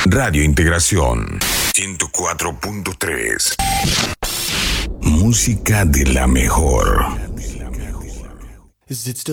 Radio Integración 104.3. Música de la mejor. Is it still